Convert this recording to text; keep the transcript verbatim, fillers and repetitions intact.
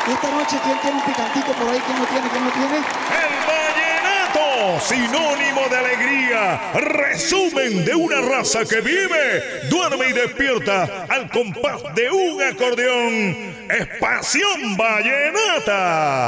Y esta noche, ¿quién tiene un picantico por ahí? ¿Quién no tiene? ¿Quién no tiene? El vallenato, sinónimo de alegría, resumen de una raza que vive, duerme y despierta al compás de un acordeón. Es Pasión Vallenata.